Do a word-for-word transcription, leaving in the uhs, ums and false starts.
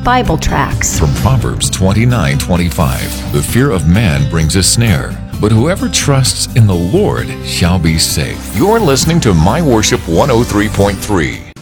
Bible tracts. From Proverbs twenty-nine twenty-five, the fear of man brings a snare, but whoever trusts in the Lord shall be safe. You're listening to My Worship one oh three point three.